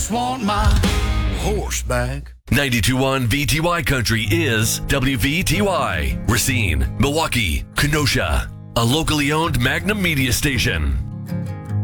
just want my horse back. 92.1 VTY Country is WVTY, Racine, Milwaukee, Kenosha, a locally owned Magnum media station.